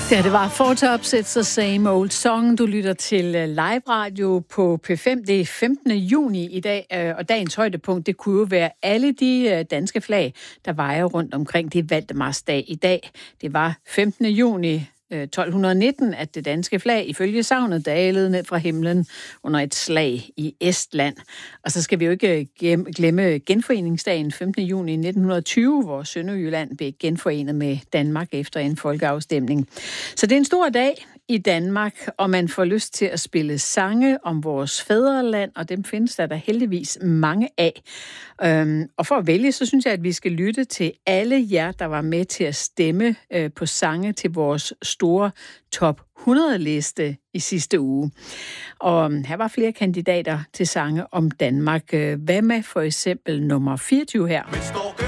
Ja, det var Four Tops, It's the Same Old Song. Du lytter til live radio på P5. Det er 15. juni i dag, og dagens højdepunkt, det kunne jo være alle de danske flag, der vejer rundt omkring. Det er Valdemarsdag i dag. Det var 15. juni 1219, at det danske flag ifølge sagnet dalede ned fra himlen under et slag i Estland. Og så skal vi jo ikke glemme genforeningsdagen 15. juni 1920, hvor Sønderjylland blev genforenet med Danmark efter en folkeafstemning. Så det er en stor dag i Danmark, og man får lyst til at spille sange om vores fædreland, og dem findes der heldigvis mange af. Og for at vælge, så synes jeg, at vi skal lytte til alle jer, der var med til at stemme på sange til vores store top 100-liste i sidste uge. Og her var flere kandidater til sange om Danmark. Hvad med for eksempel nummer 24 her?